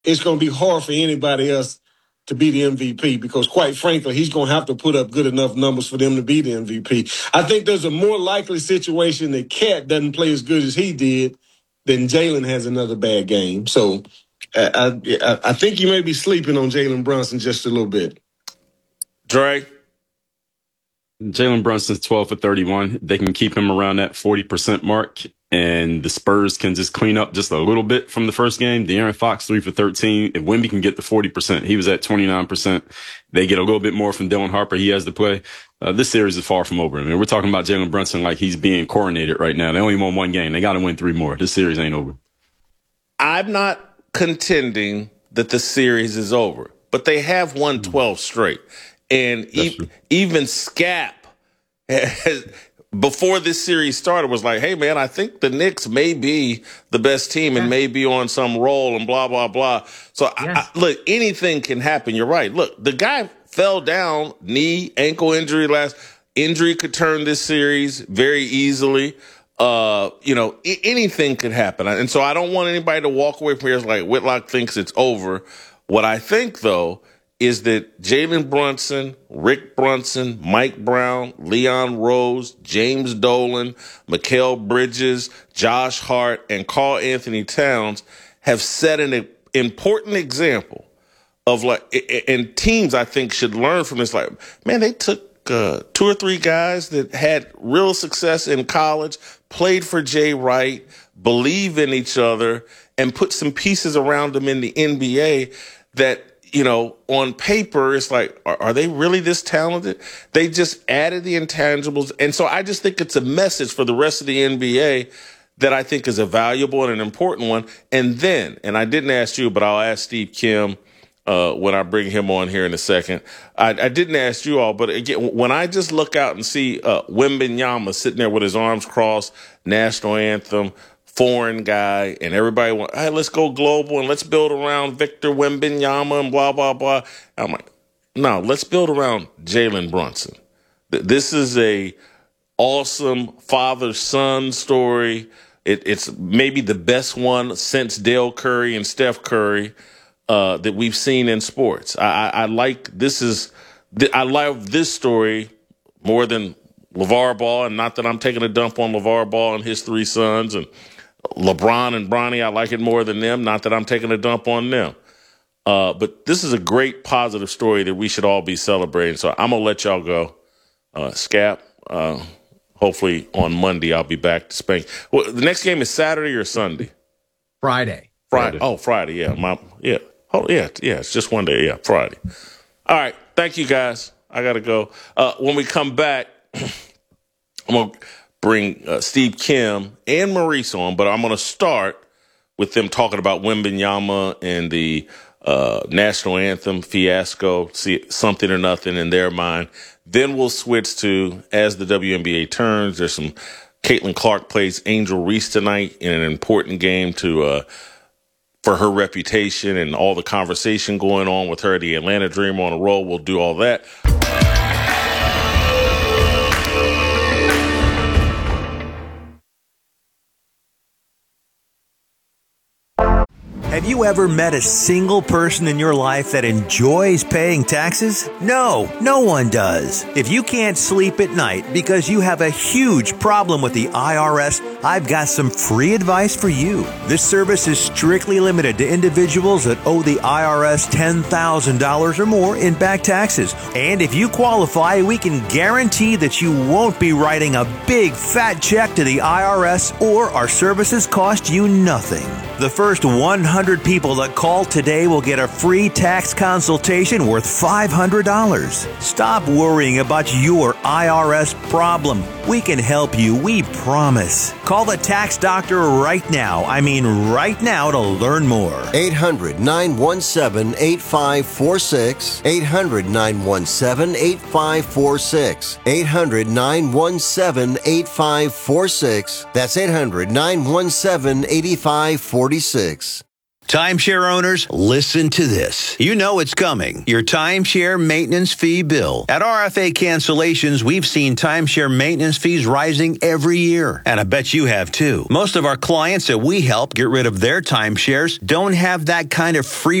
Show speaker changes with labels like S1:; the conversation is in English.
S1: it's going to be hard for anybody else to be the MVP because, quite frankly, he's going to have to put up good enough numbers for them to be the MVP. I think there's a more likely situation that Cat doesn't play as good as he did than Jalen has another bad game. So I think you may be sleeping on Jalen Brunson just a little bit.
S2: Dre?
S3: Jalen Brunson's 12 for 31. They can keep him around that 40% mark, and the Spurs can just clean up just a little bit from the first game. De'Aaron Fox, 3 for 13. If Wemby can get to 40%, he was at 29%. They get a little bit more from Dylan Harper. He has to play. This series is far from over. I mean, we're talking about Jalen Brunson like he's being coronated right now. They only won one game. They got to win 3 more. This series ain't over.
S2: I'm not contending that the series is over, but they have won 12 straight. And even Scap, before this series started, was like, hey, man, I think the Knicks may be the best team and may be on some roll and blah, blah, blah. So, look, anything can happen. You're right. Look, the guy fell down, knee, ankle injury injury could turn this series very easily. Anything could happen. And so I don't want anybody to walk away from here like Whitlock thinks it's over. What I think, though, is that Jalen Brunson, Rick Brunson, Mike Brown, Leon Rose, James Dolan, Mikal Bridges, Josh Hart, and Karl Anthony Towns have set an important example of and teams I think should learn from this. Like, man, they took 2 or 3 guys that had real success in college, played for Jay Wright, believe in each other, and put some pieces around them in the NBA that, on paper, it's like, are they really this talented? They just added the intangibles. And so I just think it's a message for the rest of the NBA that I think is a valuable and an important one. And then, and I didn't ask you, but I'll ask Steve Kim when I bring him on here in a second. I didn't ask you all, but again, when I just look out and see Wembanyama sitting there with his arms crossed, national anthem, foreign guy, and everybody went, hey, let's go global and let's build around Victor Wembanyama and blah, blah, blah. I'm like, no, let's build around Jalen Brunson. This is a awesome father-son story. It's maybe the best one since Dale Curry and Steph Curry that we've seen in sports. I love this story more than LeVar Ball, and not that I'm taking a dump on LeVar Ball and his 3 sons, and LeBron and Bronny, I like it more than them. Not that I'm taking a dump on them. But this is a great positive story that we should all be celebrating. So I'm going to let y'all go. Scap, hopefully on Monday I'll be back to Spain. Well, the next game is Saturday or Sunday?
S4: Friday.
S2: Oh, Friday, yeah. It's just one day. Yeah, Friday. All right, thank you, guys. I got to go. When we come back, I'm going to bring Steve Kim and Maurice on, but I'm going to start with them talking about Wembanyama and the national anthem fiasco, see something or nothing in their mind. Then we'll switch to, as the WNBA turns, there's some Caitlin Clark plays Angel Reese tonight in an important game to for her reputation and all the conversation going on with her, the Atlanta Dream on a roll. We'll do all that.
S5: Have you ever met a single person in your life that enjoys paying taxes? No, no one does. If you can't sleep at night because you have a huge problem with the IRS, I've got some free advice for you. This service is strictly limited to individuals that owe the IRS $10,000 or more in back taxes. And if you qualify, we can guarantee that you won't be writing a big fat check to the IRS, or our services cost you nothing. The first 100 people that call today will get a free tax consultation worth $500. Stop worrying about your IRS problem. We can help you, we promise. Call the tax doctor right now. I mean right now, to learn more.
S6: 800-917-8546. 800-917-8546. 800-917-8546. That's 800-917-8546.
S5: Timeshare owners, listen to this. You know it's coming. Your timeshare maintenance fee bill. At RFA Cancellations, we've seen timeshare maintenance fees rising every year. And I bet you have too. Most of our clients that we help get rid of their timeshares don't have that kind of free